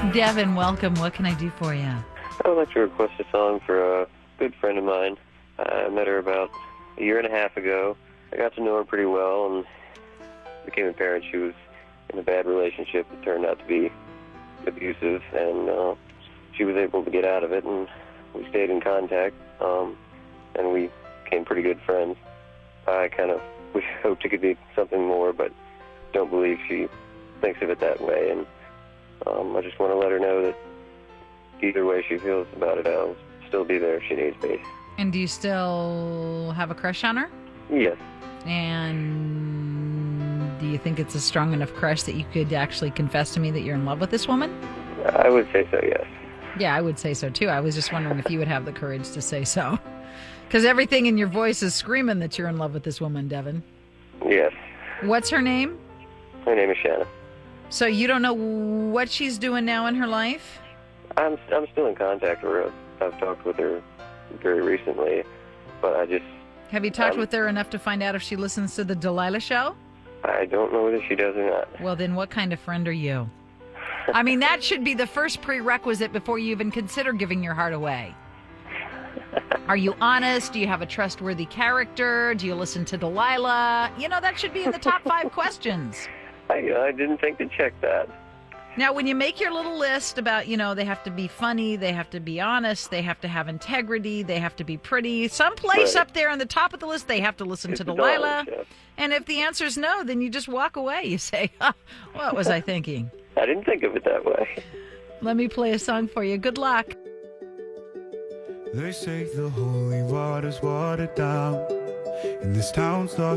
Devin, welcome. What can I do for you? I would like to request a song for a good friend of mine. I met her about a year and a half ago. I got to know her pretty well and became apparent she was in a bad relationship that turned out to be abusive, and she was able to get out of it, and we stayed in contact, and we became pretty good friends. I kind of hoped it could be something more, but don't believe she thinks of it that way, and I just want to let her know that either way she feels about it, I'll still be there if she needs me. And do you still have a crush on her? Yes. And do you think it's a strong enough crush that you could actually confess to me that you're in love with this woman? I would say so, yes. Yeah, I would say so too. I was just wondering if you would have the courage to say so. Because everything in your voice is screaming that you're in love with this woman, Devin. Yes. What's her name? Her name is Shanna. So you don't know what she's doing now in her life? I'm still in contact with her. I've talked with her very recently, but I just... Have you talked with her enough to find out if she listens to the Delilah Show? I don't know whether she does or not. Well, then what kind of friend are you? I mean, that should be the first prerequisite before you even consider giving your heart away. Are you honest? Do you have a trustworthy character? Do you listen to Delilah? You know, that should be in the top 5 questions. I didn't think to check that. Now, when you make your little list about, you know, they have to be funny, they have to be honest, they have to have integrity, they have to be pretty, someplace up there on the top of the list, they have to listen to Delilah. And if the answer is no, then you just walk away. You say, what was I thinking? I didn't think of it that way. Let me play a song for you. Good luck. They say the holy water's watered down, and this town's lost